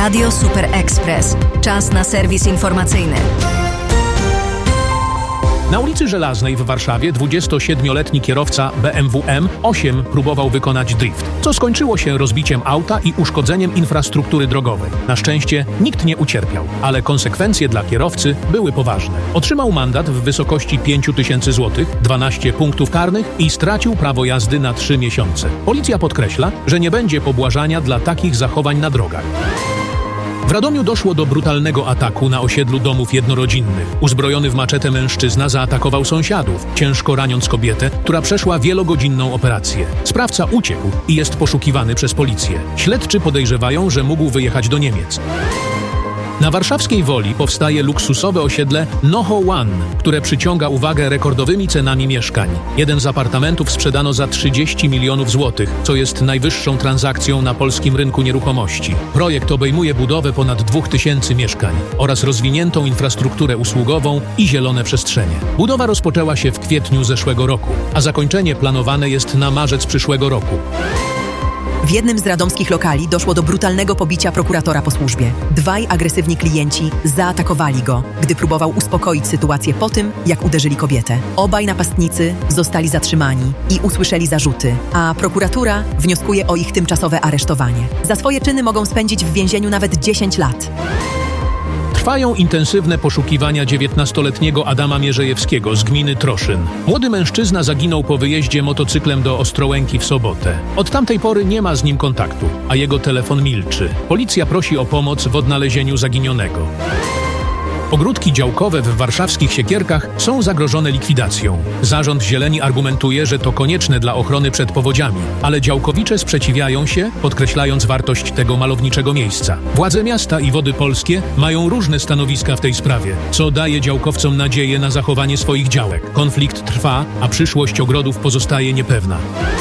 Radio Super Express. Czas na serwis informacyjny. Na ulicy Żelaznej w Warszawie 27-letni kierowca BMW M8 próbował wykonać drift, co skończyło się rozbiciem auta i uszkodzeniem infrastruktury drogowej. Na szczęście nikt nie ucierpiał, ale konsekwencje dla kierowcy były poważne. Otrzymał mandat w wysokości 5000 zł, 12 punktów karnych i stracił prawo jazdy na 3 miesiące. Policja podkreśla, że nie będzie pobłażania dla takich zachowań na drogach. W Radomiu doszło do brutalnego ataku na osiedlu domów jednorodzinnych. Uzbrojony w maczetę mężczyzna zaatakował sąsiadów, ciężko raniąc kobietę, która przeszła wielogodzinną operację. Sprawca uciekł i jest poszukiwany przez policję. Śledczy podejrzewają, że mógł wyjechać do Niemiec. Na warszawskiej Woli powstaje luksusowe osiedle Noho One, które przyciąga uwagę rekordowymi cenami mieszkań. Jeden z apartamentów sprzedano za 30 milionów złotych, co jest najwyższą transakcją na polskim rynku nieruchomości. Projekt obejmuje budowę ponad 2000 mieszkań oraz rozwiniętą infrastrukturę usługową i zielone przestrzenie. Budowa rozpoczęła się w kwietniu zeszłego roku, a zakończenie planowane jest na marzec przyszłego roku. W jednym z radomskich lokali doszło do brutalnego pobicia prokuratora po służbie. Dwaj agresywni klienci zaatakowali go, gdy próbował uspokoić sytuację po tym, jak uderzyli kobietę. Obaj napastnicy zostali zatrzymani i usłyszeli zarzuty, a prokuratura wnioskuje o ich tymczasowe aresztowanie. Za swoje czyny mogą spędzić w więzieniu nawet 10 lat. Trwają intensywne poszukiwania 19-letniego Adama Mierzejewskiego z gminy Troszyn. Młody mężczyzna zaginął po wyjeździe motocyklem do Ostrołęki w sobotę. Od tamtej pory nie ma z nim kontaktu, a jego telefon milczy. Policja prosi o pomoc w odnalezieniu zaginionego. Ogródki działkowe w warszawskich Siekierkach są zagrożone likwidacją. Zarząd Zieleni argumentuje, że to konieczne dla ochrony przed powodziami, ale działkowicze sprzeciwiają się, podkreślając wartość tego malowniczego miejsca. Władze miasta i Wody Polskie mają różne stanowiska w tej sprawie, co daje działkowcom nadzieję na zachowanie swoich działek. Konflikt trwa, a przyszłość ogrodów pozostaje niepewna.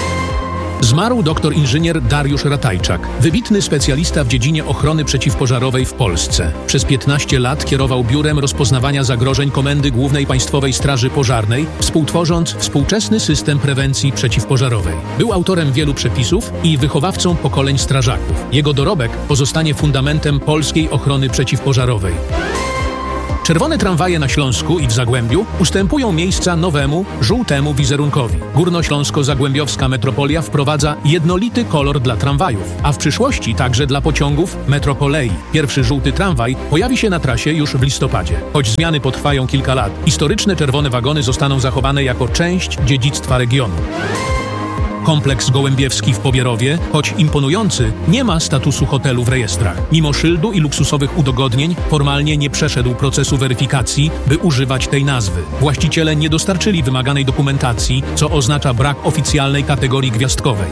Zmarł doktor inżynier Dariusz Ratajczak, wybitny specjalista w dziedzinie ochrony przeciwpożarowej w Polsce. Przez 15 lat kierował Biurem Rozpoznawania Zagrożeń Komendy Głównej Państwowej Straży Pożarnej, współtworząc współczesny system prewencji przeciwpożarowej. Był autorem wielu przepisów i wychowawcą pokoleń strażaków. Jego dorobek pozostanie fundamentem polskiej ochrony przeciwpożarowej. Czerwone tramwaje na Śląsku i w Zagłębiu ustępują miejsca nowemu, żółtemu wizerunkowi. Górnośląsko-Zagłębiowska metropolia wprowadza jednolity kolor dla tramwajów, a w przyszłości także dla pociągów Metrokolei. Pierwszy żółty tramwaj pojawi się na trasie już w listopadzie. Choć zmiany potrwają kilka lat, historyczne czerwone wagony zostaną zachowane jako część dziedzictwa regionu. Kompleks Gołębiewski w Pobierowie, choć imponujący, nie ma statusu hotelu w rejestrach. Mimo szyldu i luksusowych udogodnień formalnie nie przeszedł procesu weryfikacji, by używać tej nazwy. Właściciele nie dostarczyli wymaganej dokumentacji, co oznacza brak oficjalnej kategorii gwiazdkowej.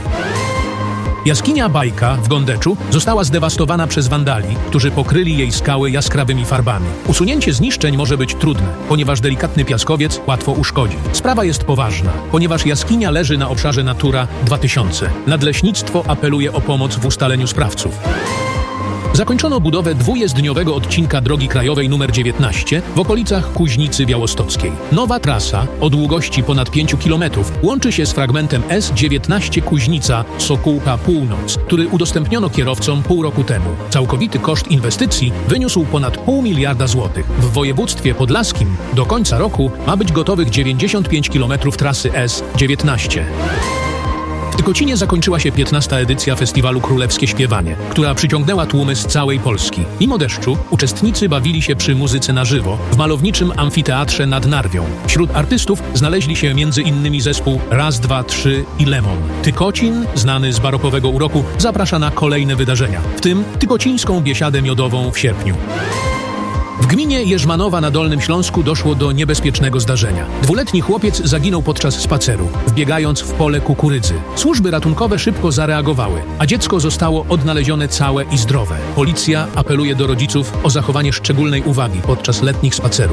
Jaskinia Bajka w Gondeczu została zdewastowana przez wandali, którzy pokryli jej skały jaskrawymi farbami. Usunięcie zniszczeń może być trudne, ponieważ delikatny piaskowiec łatwo uszkodzi. Sprawa jest poważna, ponieważ jaskinia leży na obszarze Natura 2000. Nadleśnictwo apeluje o pomoc w ustaleniu sprawców. Zakończono budowę dwujezdniowego odcinka drogi krajowej nr 19 w okolicach Kuźnicy Białostockiej. Nowa trasa o długości ponad 5 km łączy się z fragmentem S19 Kuźnica Sokółka Północ, który udostępniono kierowcom pół roku temu. Całkowity koszt inwestycji wyniósł ponad 0,5 miliarda złotych. W województwie podlaskim do końca roku ma być gotowych 95 km trasy S19. W Tykocinie zakończyła się 15. edycja festiwalu Królewskie Śpiewanie, która przyciągnęła tłumy z całej Polski. Mimo deszczu uczestnicy bawili się przy muzyce na żywo w malowniczym amfiteatrze nad Narwią. Wśród artystów znaleźli się m.in. zespół Raz, Dwa, Trzy i Lemon. Tykocin, znany z barokowego uroku, zaprasza na kolejne wydarzenia, w tym tykocińską biesiadę miodową w sierpniu. W gminie Jerzmanowa na Dolnym Śląsku doszło do niebezpiecznego zdarzenia. 2-letni chłopiec zaginął podczas spaceru, wbiegając w pole kukurydzy. Służby ratunkowe szybko zareagowały, a dziecko zostało odnalezione całe i zdrowe. Policja apeluje do rodziców o zachowanie szczególnej uwagi podczas letnich spacerów.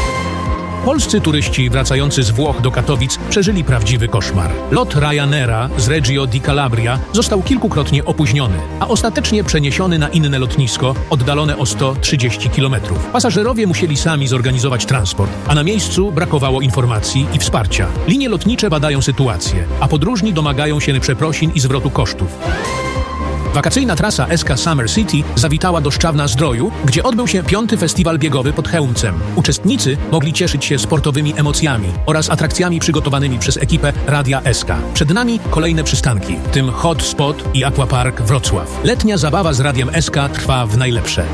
Polscy turyści wracający z Włoch do Katowic przeżyli prawdziwy koszmar. Lot Ryanaira z Reggio di Calabria został kilkukrotnie opóźniony, a ostatecznie przeniesiony na inne lotnisko oddalone o 130 km. Pasażerowie musieli sami zorganizować transport, a na miejscu brakowało informacji i wsparcia. Linie lotnicze badają sytuację, a podróżni domagają się przeprosin i zwrotu kosztów. Wakacyjna trasa SK Summer City zawitała do Szczawna-Zdroju, gdzie odbył się 5. festiwal biegowy pod Chełmcem. Uczestnicy mogli cieszyć się sportowymi emocjami oraz atrakcjami przygotowanymi przez ekipę Radia SK. Przed nami kolejne przystanki, w tym Hot Spot i Aquapark Wrocław. Letnia zabawa z Radiem SK trwa w najlepsze.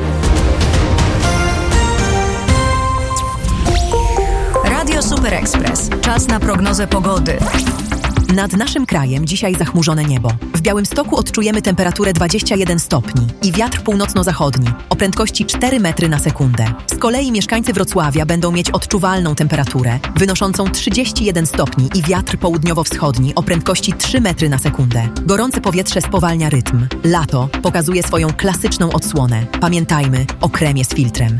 Radio Super Express. Czas na prognozę pogody. Nad naszym krajem dzisiaj zachmurzone niebo. W Białymstoku odczujemy temperaturę 21 stopni i wiatr północno-zachodni o prędkości 4 metry na sekundę. Z kolei mieszkańcy Wrocławia będą mieć odczuwalną temperaturę wynoszącą 31 stopni i wiatr południowo-wschodni o prędkości 3 metry na sekundę. Gorące powietrze spowalnia rytm. Lato pokazuje swoją klasyczną odsłonę. Pamiętajmy o kremie z filtrem.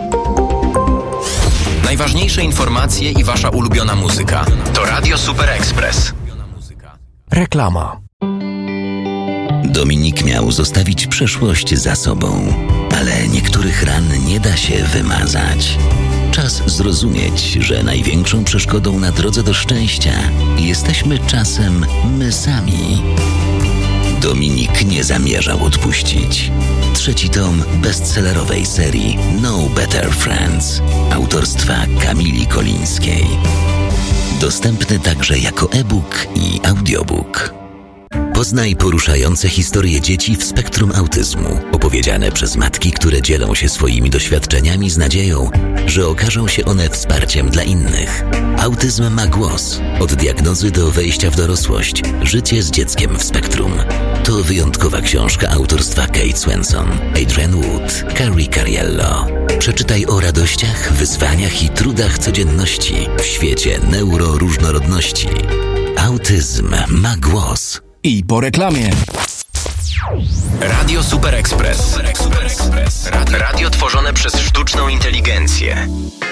Najważniejsze informacje i wasza ulubiona muzyka. To Radio Super Express. Reklama. Dominik miał zostawić przeszłość za sobą, ale niektórych ran nie da się wymazać. Czas zrozumieć, że największą przeszkodą na drodze do szczęścia jesteśmy czasem my sami. Dominik nie zamierzał odpuścić. 3. tom bestsellerowej serii No Better Friends autorstwa Kamili Kolińskiej. Dostępny także jako e-book i audiobook. Poznaj poruszające historie dzieci w spektrum autyzmu, opowiedziane przez matki, które dzielą się swoimi doświadczeniami z nadzieją, że okażą się one wsparciem dla innych. Autyzm ma głos. Od diagnozy do wejścia w dorosłość. Życie z dzieckiem w spektrum. To wyjątkowa książka autorstwa Kate Swenson, Adrienne Wood, Carrie Cariello. Przeczytaj o radościach, wyzwaniach i trudach codzienności w świecie neuroróżnorodności. Autyzm ma głos. I po reklamie. Radio Super Express. Radio tworzone przez sztuczną inteligencję.